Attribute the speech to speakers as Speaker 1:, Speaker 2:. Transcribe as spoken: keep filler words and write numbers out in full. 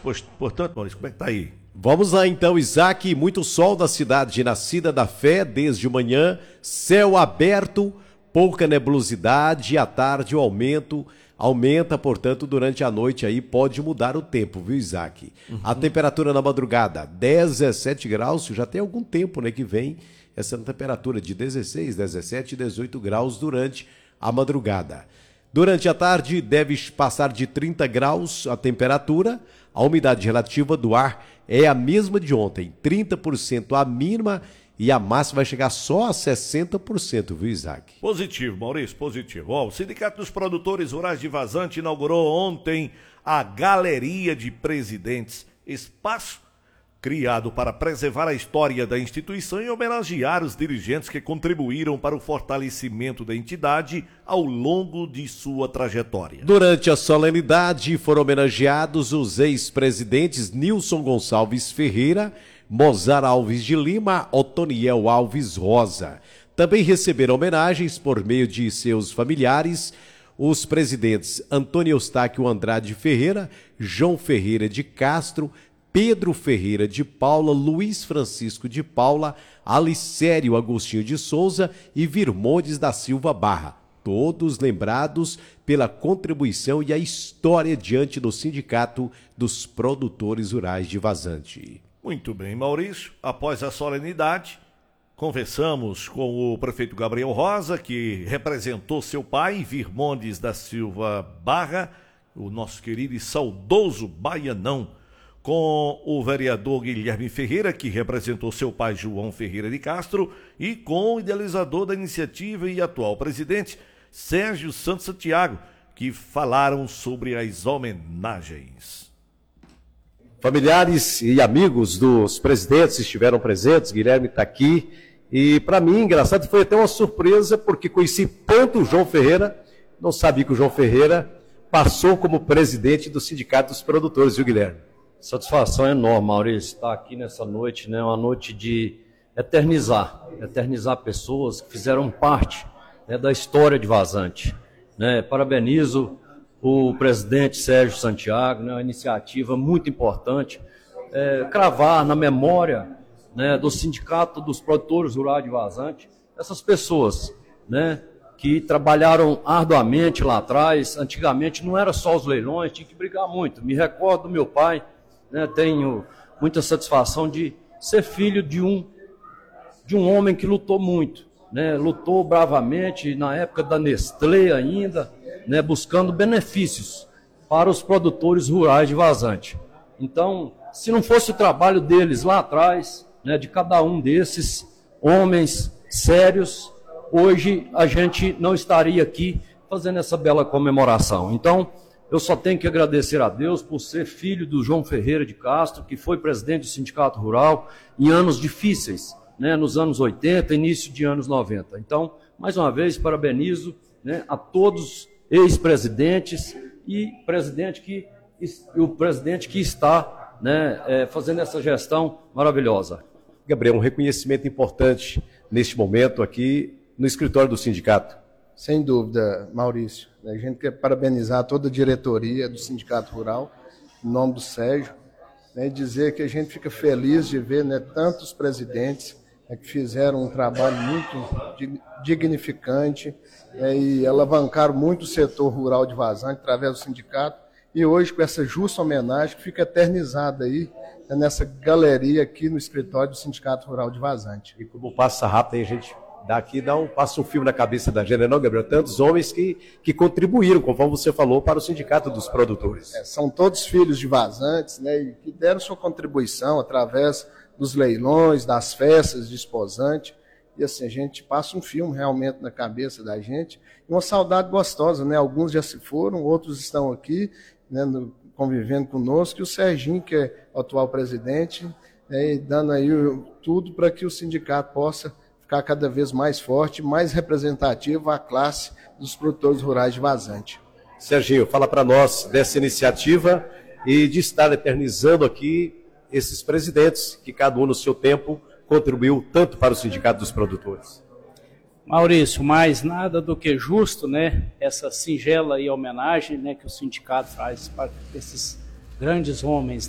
Speaker 1: portanto, Maurício, como é que tá aí?
Speaker 2: Vamos lá então, Isaac. Muito sol na cidade de Nascida da Fé desde manhã, céu aberto, pouca nebulosidade, à tarde o aumento aumenta, portanto, durante a noite aí pode mudar o tempo, viu, Isaac? Uhum. A temperatura na madrugada, dezessete graus, já tem algum tempo, né, que vem essa temperatura de dezesseis, dezessete, dezoito graus durante a madrugada. Durante a tarde deve passar de trinta graus a temperatura, a umidade relativa do ar é a mesma de ontem, trinta por cento a mínima e a máxima vai chegar só a sessenta por cento, viu, Isaac?
Speaker 1: Positivo, Maurício, positivo. Ó, o Sindicato dos Produtores Rurais de Vazante inaugurou ontem a Galeria de Presidentes, espaço criado para preservar a história da instituição e homenagear os dirigentes que contribuíram para o fortalecimento da entidade ao longo de sua trajetória.
Speaker 2: Durante a solenidade foram homenageados os ex-presidentes Nilson Gonçalves Ferreira, Mozar Alves de Lima, Otoniel Alves Rosa. Também receberam homenagens por meio de seus familiares, os presidentes Antônio Eustáquio Andrade Ferreira, João Ferreira de Castro, Pedro Ferreira de Paula, Luiz Francisco de Paula, Alicério Agostinho de Souza e Virmondes da Silva Barra, todos lembrados pela contribuição e a história diante do Sindicato dos Produtores Rurais de Vazante.
Speaker 1: Muito bem, Maurício. Após a solenidade, conversamos com o prefeito Gabriel Rosa, que representou seu pai, Virmondes da Silva Barra, o nosso querido e saudoso baianão, com o vereador Guilherme Ferreira, que representou seu pai João Ferreira de Castro, e com o idealizador da iniciativa e atual presidente, Sérgio Santos Santiago, que falaram sobre as homenagens.
Speaker 2: Familiares e amigos dos presidentes estiveram presentes, Guilherme está aqui, e para mim, engraçado, foi até uma surpresa, porque conheci tanto o João Ferreira, não sabia que o João Ferreira passou como presidente do Sindicato dos Produtores, viu, Guilherme?
Speaker 3: Satisfação enorme, Maurício, estar aqui nessa noite, né, uma noite de eternizar, eternizar pessoas que fizeram parte, né, da história de Vazante. Né? Parabenizo o presidente Sérgio Santiago, né, uma iniciativa muito importante, é, cravar na memória, né, do Sindicato dos Produtores Rurais de Vazante, essas pessoas, né, que trabalharam arduamente lá atrás. Antigamente não era só os leilões, tinha que brigar muito. Me recordo do meu pai, né, tenho muita satisfação de ser filho de um, de um homem que lutou muito, né, lutou bravamente, na época da Nestlé ainda, né, buscando benefícios para os produtores rurais de Vazante. Então, se não fosse o trabalho deles lá atrás, né, de cada um desses homens sérios, hoje a gente não estaria aqui fazendo essa bela comemoração. Então, eu só tenho que agradecer a Deus por ser filho do João Ferreira de Castro, que foi presidente do Sindicato Rural em anos difíceis, né, nos anos oitenta, início de anos noventa. Então, mais uma vez, parabenizo, né, a todos ex-presidentes e presidente que, o presidente que está, né, é, fazendo essa gestão maravilhosa.
Speaker 2: Gabriel, um reconhecimento importante neste momento aqui no escritório do sindicato.
Speaker 4: Sem dúvida, Maurício. A gente quer parabenizar toda a diretoria do Sindicato Rural, em nome do Sérgio, né, e dizer que a gente fica feliz de ver, né, tantos presidentes, né, que fizeram um trabalho muito dignificante, né, e alavancaram muito o setor rural de Vazante através do sindicato, e hoje com essa justa homenagem que fica eternizada aí, né, nessa galeria aqui no escritório do Sindicato Rural de Vazante.
Speaker 2: E como passa rápido, aí a gente daqui dá um, passa um filme na cabeça da gente, não, Gabriel? Tantos homens que, que contribuíram, conforme você falou, para o Sindicato dos Produtores.
Speaker 4: É, são todos filhos de Vazantes, né, e que deram sua contribuição através dos leilões, das festas de esposante. E assim, a gente passa um filme realmente na cabeça da gente, e uma saudade gostosa, né? Alguns já se foram, outros estão aqui, né, no, convivendo conosco, e o Serginho, que é o atual presidente, né, e dando aí o, tudo para que o sindicato possa ficar cada vez mais forte, mais representativo à classe dos produtores rurais de Vazante.
Speaker 2: Serginho, fala para nós dessa iniciativa e de estar eternizando aqui esses presidentes, que cada um no seu tempo contribuiu tanto para o Sindicato dos Produtores.
Speaker 5: Maurício, mais nada do que justo, né, essa singela e homenagem, né, que o sindicato faz para esses grandes homens.